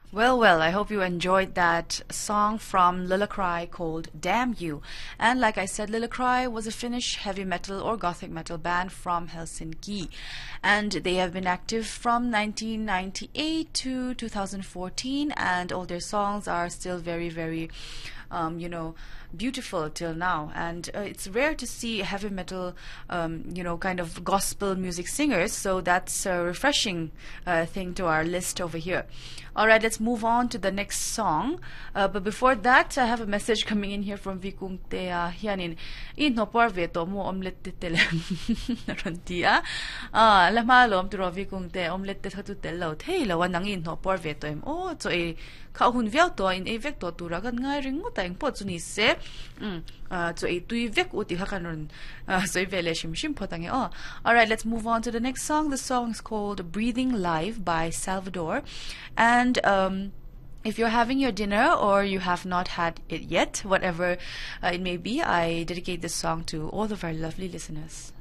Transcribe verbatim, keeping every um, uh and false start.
Well, well, I hope you enjoyed that song from Lilacry called Damn You. And like I said, Lilacry was a Finnish heavy metal or gothic metal band from Helsinki. And they have been active from nineteen ninety-eight to two thousand fourteen, and all their songs are still very, very um, you know, beautiful till now. And uh, it's rare to see heavy metal, um, you know, kind of gospel music singers, so that's a refreshing uh, thing to our list over here. All right, let's move on to the next song. Uh, but before that, I have a message coming in here from Vikung Tea Hianin. In no parve to mo omelette tele rantia. Ah, la malom to Vikung Te omelette hatu telo. Hey, la wanang in no parve to em. Oh, so a kahun viao to in a vector to ragan nga ringo tayong po ni se. Mm. Uh, so a tui vek uti hakanon. Uh, so vele shim shim potange. Oh, all right, let's move on to the next song. The song is called Breathing Live by Salvador. And um, if you're having your dinner or you have not had it yet, whatever uh, it may be, I dedicate this song to all of our lovely listeners.